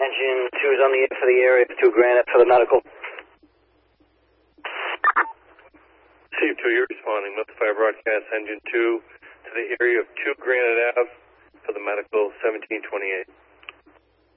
Engine 2 is on the air for the area, 2 Granite for the medical. Steve 2, you're responding. Notify broadcast Engine 2 to the area of 2 Granite Ave for the medical, 1728.